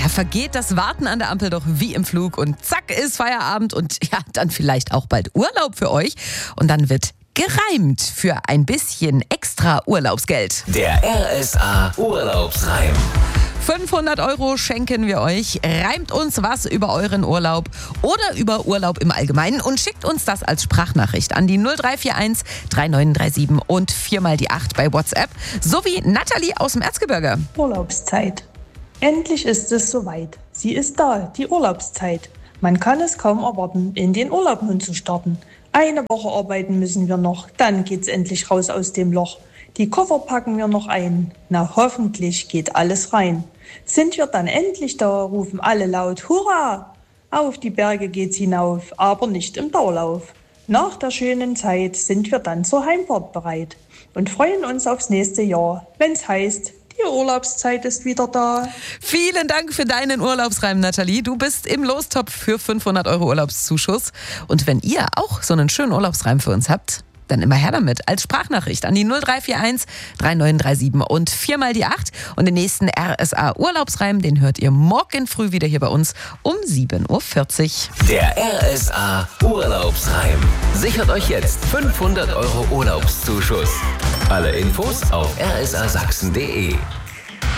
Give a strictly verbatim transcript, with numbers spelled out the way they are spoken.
Da vergeht das Warten an der Ampel doch wie im Flug und zack ist Feierabend und ja, dann vielleicht auch bald Urlaub für euch. Und dann wird gereimt für ein bisschen extra Urlaubsgeld. Der R S A Urlaubsreim. fünfhundert Euro schenken wir euch. Reimt uns was über euren Urlaub oder über Urlaub im Allgemeinen und schickt uns das als Sprachnachricht an die null drei vier eins drei neun drei sieben und viermal die acht bei WhatsApp. Sowie Nathalie aus dem Erzgebirge. Urlaubszeit. Endlich ist es soweit. Sie ist da, die Urlaubszeit. Man kann es kaum erwarten, in den Urlaub nun zu starten. Eine Woche arbeiten müssen wir noch, dann geht's endlich raus aus dem Loch. Die Koffer packen wir noch ein. Na, hoffentlich geht alles rein. Sind wir dann endlich da, rufen alle laut Hurra! Auf die Berge geht's hinauf, aber nicht im Dauerlauf. Nach der schönen Zeit sind wir dann zur Heimfahrt bereit und freuen uns aufs nächste Jahr, wenn's heißt, die Urlaubszeit ist wieder da. Vielen Dank für deinen Urlaubsreim, Nathalie. Du bist im Lostopf für fünfhundert Euro Urlaubszuschuss. Und wenn ihr auch so einen schönen Urlaubsreim für uns habt, dann immer her damit als Sprachnachricht an die null drei vier eins drei neun drei sieben und viermal die acht. Und den nächsten R S A Urlaubsreim, den hört ihr morgen früh wieder hier bei uns um sieben Uhr vierzig. Der R S A Urlaubsreim. Sichert euch jetzt fünfhundert Euro Urlaubszuschuss. Alle Infos auf r s a sachsen punkt d e.